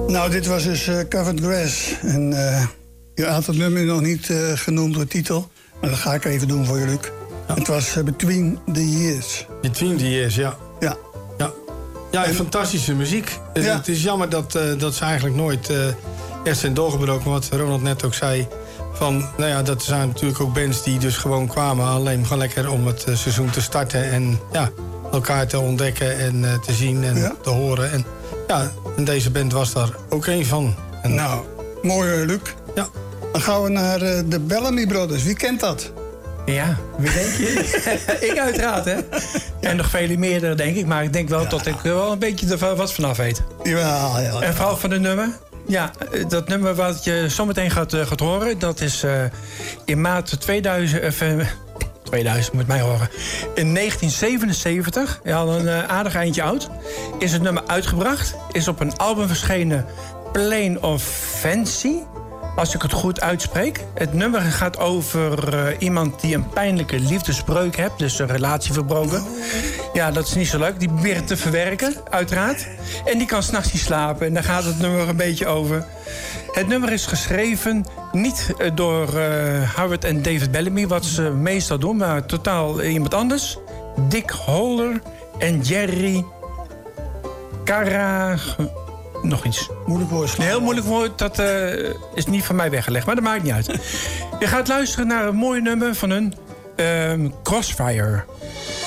Nou, dit was dus Covered Grass. En je had het nummer nog niet genoemd, de titel. Maar dat ga ik even doen voor je, Luc. Ja. Het was Between the Years. Between the Years, ja. Ja. Ja, en fantastische muziek. Ja. Het is jammer dat ze eigenlijk nooit echt zijn doorgebroken. Wat Ronald net ook zei. Van, nou ja, dat zijn natuurlijk ook bands die dus gewoon kwamen. Alleen gewoon lekker om het seizoen te starten. En ja, elkaar te ontdekken en te zien en te horen. En ja, en deze band was daar ook een van. En, nou, mooi, Luc. Ja. Dan gaan we naar de Bellamy Brothers. Wie kent dat? Ja, wie denk je? Ik uiteraard, hè? En nog vele meerdere, denk ik. Maar ik denk wel dat ik er wel een beetje er wat vanaf weet. Ja. En vooral van het nummer. Ja, dat nummer wat je zometeen gaat horen... dat is in maart 2000, moet mij horen. In 1977, ja, al een aardig eindje oud... is het nummer uitgebracht. Is op een album verschenen, Plain of Fancy... Als ik het goed uitspreek. Het nummer gaat over iemand die een pijnlijke liefdesbreuk heeft. Dus een relatie verbroken. Ja, dat is niet zo leuk. Die probeert te verwerken, uiteraard. En die kan 's nachts niet slapen. En daar gaat het nummer een beetje over. Het nummer is geschreven niet door Howard en David Bellamy... wat ze meestal doen, maar totaal iemand anders. Dick Holder en Jerry Cara... Nog iets. Moeilijk woord. Een heel moeilijk woord, dat is niet van mij weggelegd. Maar dat maakt niet uit. Je gaat luisteren naar een mooi nummer van hun Crossfire.